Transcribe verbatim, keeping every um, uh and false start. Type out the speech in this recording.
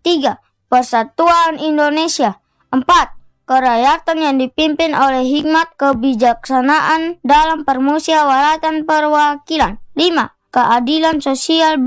Tiga, Persatuan Indonesia. Empat, kerakyatan yang dipimpin oleh hikmat kebijaksanaan dalam permusyawaratan perwakilan. Lima, keadilan sosial